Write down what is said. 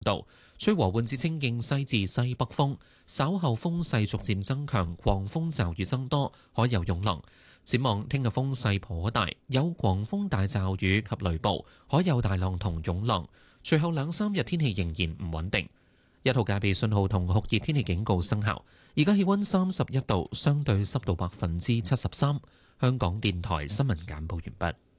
度，吹和緩至清勁西至西北風，稍後風勢逐漸增強，狂風驟雨增多，海有湧浪。展望聽日風勢頗大，有狂風大驟雨及雷暴，海有大浪同湧浪。隨後兩三日天氣仍然唔穩定。一號戒備信號同酷熱天氣警告生效。而家氣溫31度，相對濕度73%。香港電台新聞簡報完畢。